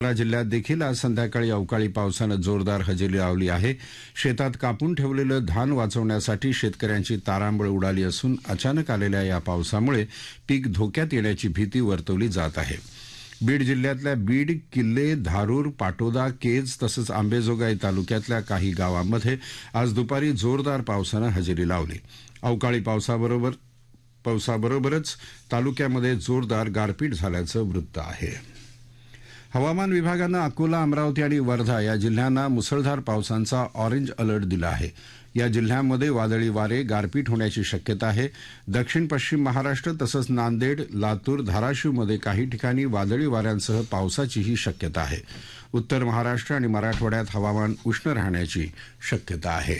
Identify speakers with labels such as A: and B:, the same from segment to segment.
A: जिल्ह्यात देखील आज संध्याकाळी अवकाळी पावसानं जोरदार हजेरी लावली आहे. शेतात कापून ठेवलेलं धान वाचवण्यासाठी शेतकऱ्यांची तारांबळ उडाली असून अचानक आलेल्या या पावसामुळे पीक धोक्यात येण्याची भीती वर्तवली जात आहे. बीड जिल्ह्यातल्या बीड, किल्ले, धारूर, पाटोदा, केज तसंच आंबेजोगाई तालुक्यातल्या काही गावांमध्ये आज दुपारी जोरदार पावसानं हजेरी लावली. अवकाळी पावसाबरोबरच तालुक्यामध्ये जोरदार गारपीट झाल्याचं वृत्त आहे. हवामान विभागानं अकोला, अमरावती आणि वर्धा या जिल्ह्यांना मुसळधार पावसाचा ऑरेंज अलर्ट दिला आहे. या जिल्ह्यांमध्ये वादळी वारे, गारपीट होण्याची शक्यता आहे. दक्षिण पश्चिम महाराष्ट्र तसंच नांदेड, लातूर, धाराशिवमध्ये काही ठिकाणी वादळी वाऱ्यांसह पावसाचीही शक्यता आहे. उत्तर महाराष्ट्र आणि मराठवाड्यात हवामान उष्ण राहण्याची शक्यता आहे.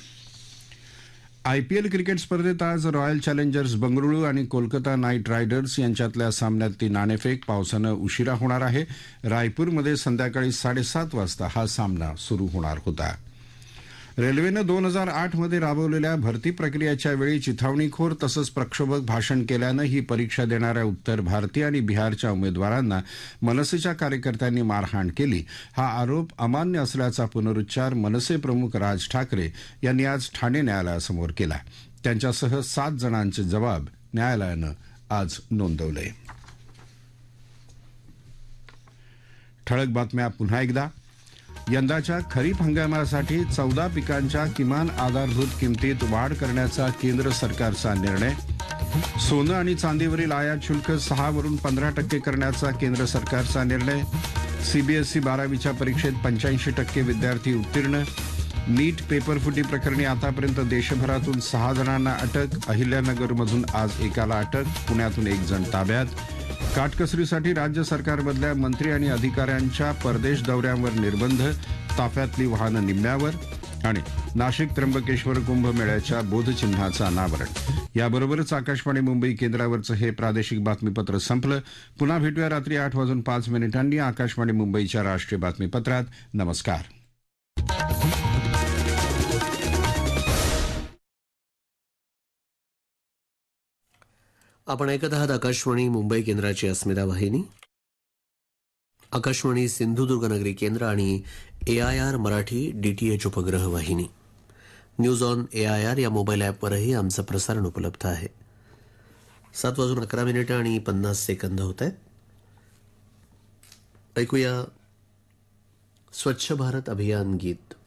A: आयपीएल क्रिकेट स्पर्धेत आज रॉयल चॅलेंजर्स बंगळुरू आणि कोलकाता नाईट रायडर्स यांच्यातल्या सामन्यातली नाणेफेक पावसानं उशिरा होणार आहे. रायपूरमध्ये संध्याकाळी 7:30 वाजता हा सामना सुरू होणार होता. रेल्वेनं 2008 मध्ये राबवलेल्या भरती प्रक्रियेच्या वेळी चिथावणीखोर तसंच प्रक्षोभक भाषण केल्यानं ही परीक्षा देणाऱ्या उत्तर भारतीय आणि बिहारच्या उमेदवारांना मनसेच्या कार्यकर्त्यांनी मारहाण केली. हा आरोप अमान्य असल्याचा पुनरुच्चार मनसे प्रमुख राज ठाकरे यांनी आज ठाणे न्यायालयासमोर केला. त्यांच्यासह 7 जणांचे जबाब न्यायालयानं आज नोंदवले. ठळक बातम्या पुन्हा एकदा. यंदाच्या खरीप हंगामासाठी 14 पिकांच्या किमान आधारभूत किमतीत वाढ करण्याचा केंद्र सरकारचा निर्णय. सोनं आणि चांदीवरील आयात शुल्क 6 वरून 15% करण्याचा केंद्र सरकारचा निर्णय. सीबीएसई 12वीच्या परीक्षेत 85% विद्यार्थी उत्तीर्ण. नीट पेपरफुटी प्रकरणी आतापर्यंत देशभरातून 6 जणांना अटक. अहिल्यानगरमधून आज एकाला अटक. पुण्यातून 1 जण ताब्यात. काटकसरीसाठी राज्य सरकारमधल्या मंत्री आणि अधिकाऱ्यांच्या परदेश दौऱ्यांवर निर्बंध. ताफ्यातली वाहनं निम्म्यावर. आणि नाशिक त्र्यंबकेश्वर कुंभमेळ्याच्या बोधचिन्हाचं अनावरण. याबरोबरच आकाशवाणी मुंबई केंद्रावरचं हे प्रादेशिक बातमीपत्र संपलं. पुन्हा भेटूया रात्री 8:05 आकाशवाणी मुंबईच्या राष्ट्रीय बातमीपत्रात. नमस्कार.
B: आपण ऐकत आहात आकाशवाणी मुंबई केंद्राची अस्मिता वाहिनी. आकाशवाणी सिंधुदुर्गनगरी केंद्र आणि AIR मराठी DTH उपग्रह वाहिनी. न्यूज ऑन AIR या मोबाईल ॲपवरही आमचं प्रसारण उपलब्ध आहे. 7:11 होत आहेत. ऐकूया स्वच्छ भारत अभियान गीत.